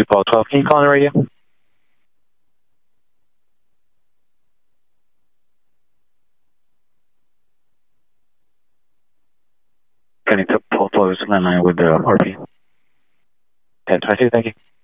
Paul 12. Can you call on the radio? Connect to Paul 12's landline with the RP. 1022, thank you.